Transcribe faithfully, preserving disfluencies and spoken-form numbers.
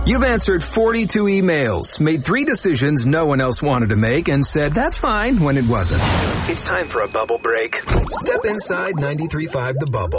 You've answered forty-two emails, made three decisions no one else wanted to make, and said that's fine when it wasn't. It's time for a bubble break. Step inside ninety-three point five The Bubble.